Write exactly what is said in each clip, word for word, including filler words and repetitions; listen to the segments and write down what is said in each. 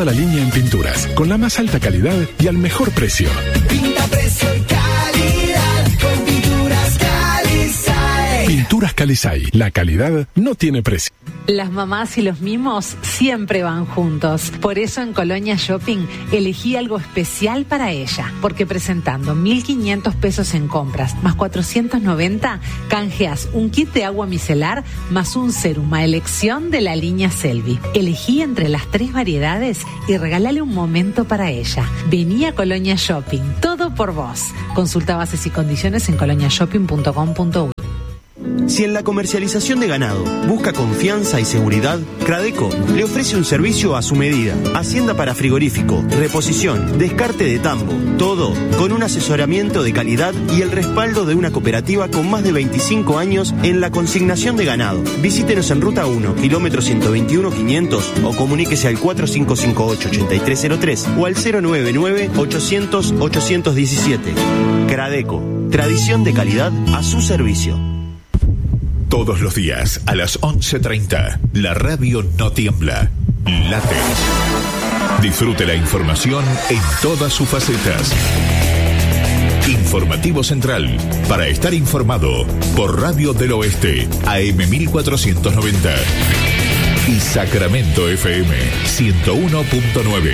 toda la línea en pinturas, con la más alta calidad y al mejor precio. Pinta, precio y calidad con Pinturas Calisay. Pinturas Calisay, la calidad no tiene precio. Las mamás y los mimos siempre van juntos. Por eso en Colonia Shopping elegí algo especial para ella. Porque presentando mil quinientos pesos en compras más cuatrocientos noventa, canjeas un kit de agua micelar más un sérum a elección de la línea Selvi. Elegí entre las tres variedades y regálale un momento para ella. Vení a Colonia Shopping. Todo por vos. Consulta bases y condiciones en colonia shopping punto com punto uy. Si en la comercialización de ganado busca confianza y seguridad, Cradeco le ofrece un servicio a su medida. Hacienda para frigorífico, reposición, descarte de tambo, todo con un asesoramiento de calidad y el respaldo de una cooperativa con más de veinticinco años en la consignación de ganado. Visítenos en Ruta uno, kilómetro ciento veintiuno quinientos o comuníquese al cuatro cinco cinco ocho, ocho tres cero tres o al cero nueve nueve, ochocientos, ochocientos diecisiete. Cradeco, tradición de calidad a su servicio. Todos los días a las once treinta, la radio no tiembla, late. Disfrute la información en todas sus facetas. Informativo Central, para estar informado, por Radio del Oeste, A M mil cuatrocientos noventa. Y Sacramento F M, ciento uno punto nueve.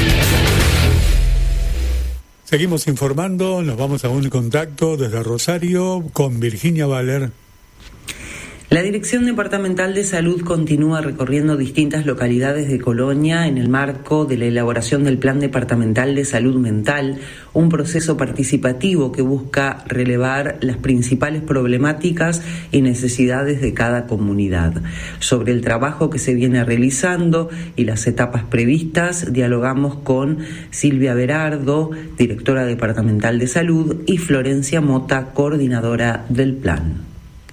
Seguimos informando, nos vamos a un contacto desde Rosario con Virginia Valer. La Dirección Departamental de Salud continúa recorriendo distintas localidades de Colonia en el marco de la elaboración del Plan Departamental de Salud Mental, un proceso participativo que busca relevar las principales problemáticas y necesidades de cada comunidad. Sobre el trabajo que se viene realizando y las etapas previstas, dialogamos con Silvia Berardo, directora departamental de Salud, y Florencia Mota, coordinadora del plan.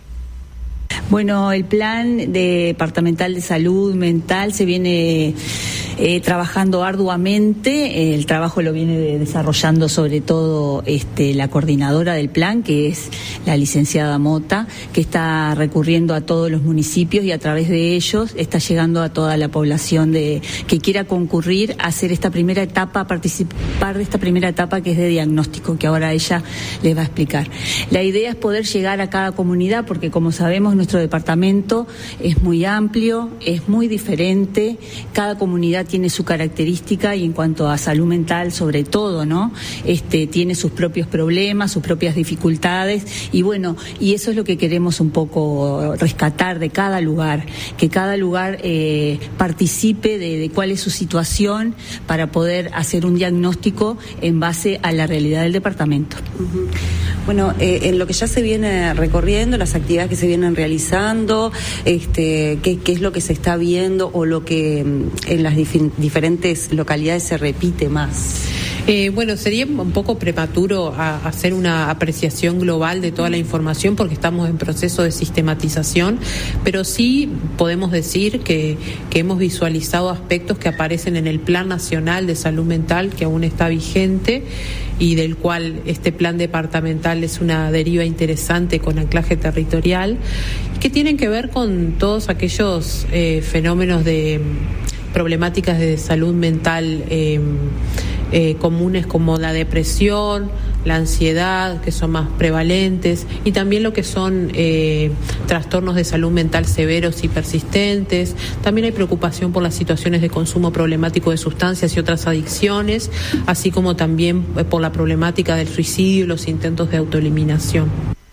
Bueno, el plan departamental de salud mental se viene eh, trabajando arduamente. El trabajo lo viene desarrollando sobre todo este, la coordinadora del plan, que es la licenciada Mota, que está recurriendo a todos los municipios y a través de ellos está llegando a toda la población de que quiera concurrir a hacer esta primera etapa, a participar de esta primera etapa que es de diagnóstico, que ahora ella les va a explicar. La idea es poder llegar a cada comunidad porque, como sabemos, nuestro departamento es muy amplio, es muy diferente, cada comunidad tiene su característica y en cuanto a salud mental sobre todo, ¿no? Este, tiene sus propios problemas, sus propias dificultades y bueno, y eso es lo que queremos un poco rescatar de cada lugar, que cada lugar eh, participe de, de cuál es su situación para poder hacer un diagnóstico en base a la realidad del departamento. Uh-huh. Bueno, eh, en lo que ya se viene recorriendo, las actividades que se vienen realizando, este, qué, qué es lo que se está viendo o lo que en las dif- diferentes localidades se repite más. Eh, bueno, sería un poco prematuro a, a hacer una apreciación global de toda la información porque estamos en proceso de sistematización, pero sí podemos decir que, que hemos visualizado aspectos que aparecen en el Plan Nacional de Salud Mental, que aún está vigente y del cual este plan departamental es una deriva interesante con anclaje territorial, que tienen que ver con todos aquellos eh, fenómenos de problemáticas de salud mental eh, Eh, comunes como la depresión, la ansiedad, que son más prevalentes, y también lo que son eh, trastornos de salud mental severos y persistentes. También hay preocupación por las situaciones de consumo problemático de sustancias y otras adicciones, así como también por la problemática del suicidio y los intentos de autoeliminación.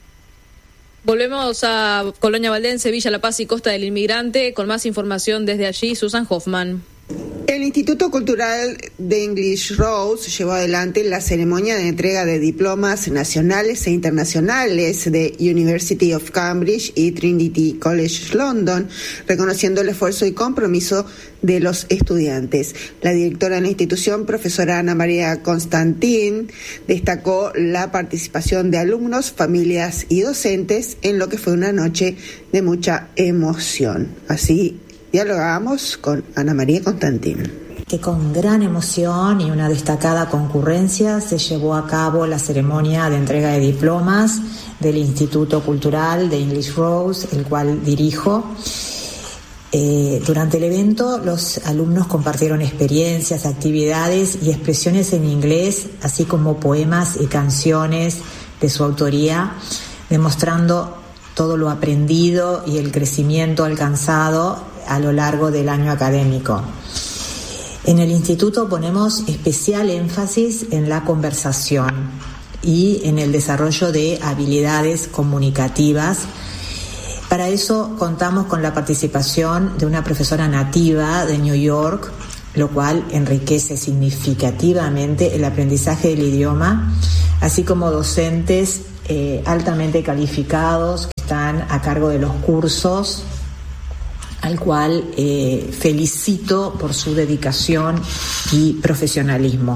Volvemos a Colonia Valdense, Villa La Paz y Costa del Inmigrante. Con más información desde allí, Susan Hoffman. El Instituto Cultural de English Rose llevó adelante la ceremonia de entrega de diplomas nacionales e internacionales de University of Cambridge y Trinity College London, reconociendo el esfuerzo y compromiso de los estudiantes. La directora de la institución, profesora Ana María Constantín, destacó la participación de alumnos, familias y docentes en lo que fue una noche de mucha emoción. Así dialogamos con Ana María Constantín. Que con gran emoción y una destacada concurrencia se llevó a cabo la ceremonia de entrega de diplomas del Instituto Cultural de English Rose, el cual dirijo. Eh, durante el evento, los alumnos compartieron experiencias, actividades y expresiones en inglés, así como poemas y canciones de su autoría, demostrando todo lo aprendido y el crecimiento alcanzado a lo largo del año académico. En el instituto ponemos especial énfasis en la conversación y en el desarrollo de habilidades comunicativas. Para eso contamos con la participación de una profesora nativa de New York, lo cual enriquece significativamente el aprendizaje del idioma, así como docentes eh, altamente calificados que están a cargo de los cursos, al cual eh, felicito por su dedicación y profesionalismo.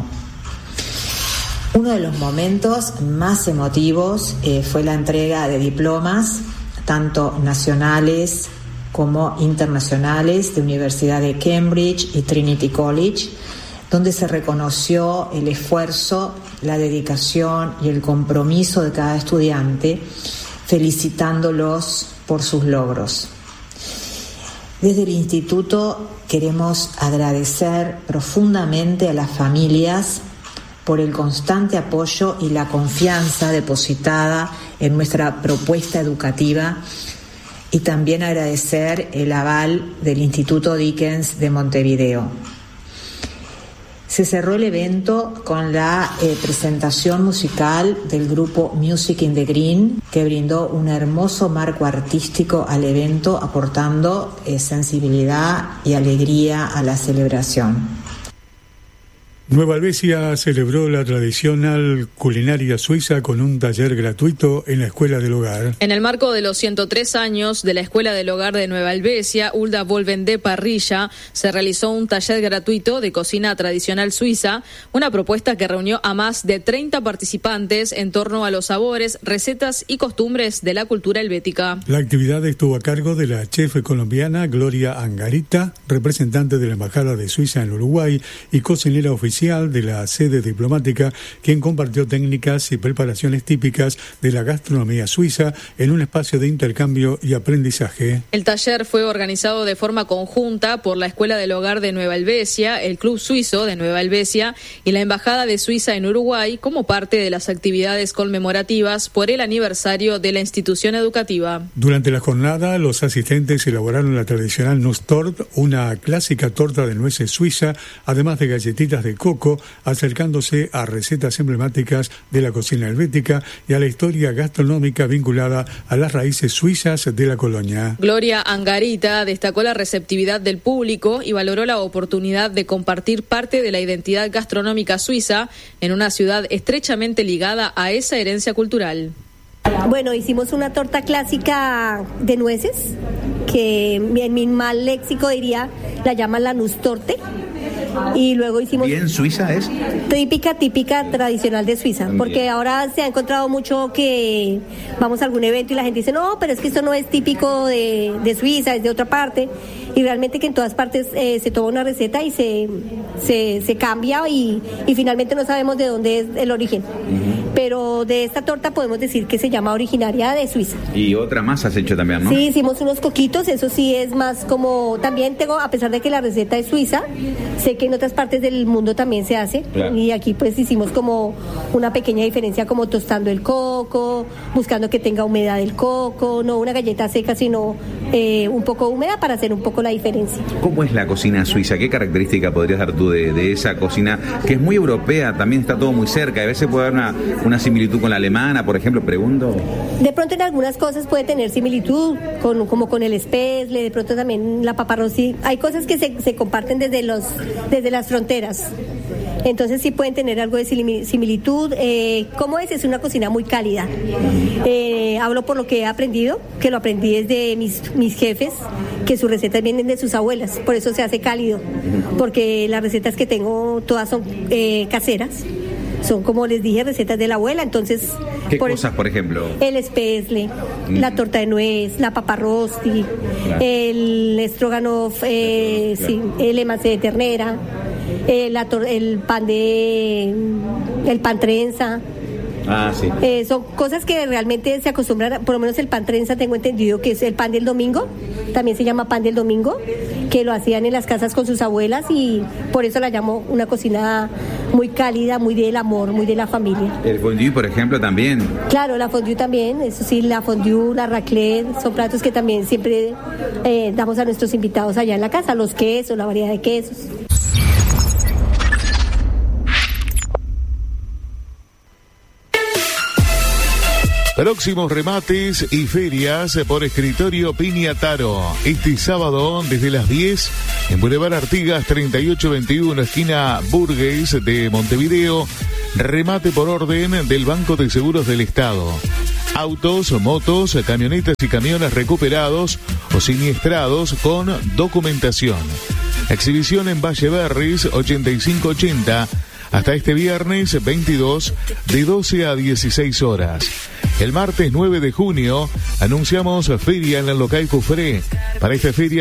Uno de los momentos más emotivos eh, fue la entrega de diplomas, tanto nacionales como internacionales, de Universidad de Cambridge y Trinity College, donde se reconoció el esfuerzo, la dedicación y el compromiso de cada estudiante, felicitándolos por sus logros. Desde el instituto queremos agradecer profundamente a las familias por el constante apoyo y la confianza depositada en nuestra propuesta educativa, y también agradecer el aval del Instituto Dickens de Montevideo. Se cerró el evento con la eh, presentación musical del grupo Music in the Green, que brindó un hermoso marco artístico al evento, aportando eh, sensibilidad y alegría a la celebración. Nueva Helvecia celebró la tradicional culinaria suiza con un taller gratuito en la Escuela del Hogar. En el marco de los ciento tres años de la Escuela del Hogar de Nueva Helvecia, Hulda Volven de Parrilla, se realizó un taller gratuito de cocina tradicional suiza, una propuesta que reunió a más de treinta participantes en torno a los sabores, recetas y costumbres de la cultura helvética. La actividad estuvo a cargo de la chef colombiana Gloria Angarita, representante de la Embajada de Suiza en Uruguay y cocinera oficial de la sede diplomática, quien compartió técnicas y preparaciones típicas de la gastronomía suiza en un espacio de intercambio y aprendizaje. El taller fue organizado de forma conjunta por la Escuela del Hogar de Nueva Helvecia, el Club Suizo de Nueva Helvecia y la Embajada de Suiza en Uruguay, como parte de las actividades conmemorativas por el aniversario de la institución educativa. Durante la jornada, los asistentes elaboraron la tradicional Nusstort, una clásica torta de nueces suiza, además de galletitas de coco, acercándose a recetas emblemáticas de la cocina helvética y a la historia gastronómica vinculada a las raíces suizas de la colonia. Gloria Angarita destacó la receptividad del público y valoró la oportunidad de compartir parte de la identidad gastronómica suiza en una ciudad estrechamente ligada a esa herencia cultural. Bueno, hicimos una torta clásica de nueces, que en mi mal léxico diría, la llaman la Nusstorte. Y luego hicimos... ¿Bien suiza es? Típica, típica, tradicional de Suiza. Porque ahora se ha encontrado mucho que vamos a algún evento y la gente dice, no, pero es que esto no es típico de, de Suiza, es de otra parte. Y realmente que en todas partes eh, se toma una receta y se, se, se cambia y, y finalmente no sabemos de dónde es el origen. Uh-huh. Pero de esta torta podemos decir que se llama originaria de Suiza. Y otra más has hecho también, ¿no? Sí, hicimos unos coquitos, eso sí es más como... También tengo, a pesar de que la receta es suiza, sé que en otras partes del mundo también se hace. Claro. Y aquí pues hicimos como una pequeña diferencia, como tostando el coco, buscando que tenga humedad el coco, no una galleta seca, sino eh, un poco húmeda para hacer un poco la diferencia. ¿Cómo es la cocina suiza? ¿Qué característica podrías dar tú de, de esa cocina que es muy europea? También está todo muy cerca. A veces puede haber una, una similitud con la alemana, por ejemplo, pregunto. De pronto en algunas cosas puede tener similitud, con, como con el Spätzle, de pronto también la papa rossi. Hay cosas que se, se comparten desde, los, desde las fronteras. Entonces sí pueden tener algo de similitud. Eh, ¿Cómo es? Es una cocina muy cálida. Eh, hablo por lo que he aprendido, que lo aprendí desde mis, mis jefes, que sus recetas vienen de sus abuelas, por eso se hace cálido, porque las recetas que tengo todas son eh, caseras. Son, como les dije, recetas de la abuela, entonces... ¿Qué por cosas, por ejemplo? El Spätzle, mm. la torta de nuez, la papa rosti, claro. el stroganoff, eh, claro. sí, el emase de ternera, eh, la tor- el pan de... el pan trenza. Ah, sí. Eh, son cosas que realmente se acostumbran, por lo menos el pan trenza tengo entendido que es el pan del domingo, también se llama pan del domingo, que lo hacían en las casas con sus abuelas y por eso la llamo una cocina muy cálida, muy del amor, muy de la familia. El fondue, por ejemplo, también. Claro, la fondue también, eso sí, la fondue, la raclette, son platos que también siempre eh, damos a nuestros invitados allá en la casa, los quesos, la variedad de quesos. Próximos remates y ferias por Escritorio Piñataro. Este sábado desde las diez en Boulevard Artigas treinta y ocho veintiuno, esquina Burgues de Montevideo. Remate por orden del Banco de Seguros del Estado. Autos, motos, camionetas y camiones recuperados o siniestrados con documentación. Exhibición en Valle Berris ochenta y cinco ochenta hasta este viernes veintidós de doce a dieciséis horas. El martes nueve de junio anunciamos feria en el local Cufré. Para esta feria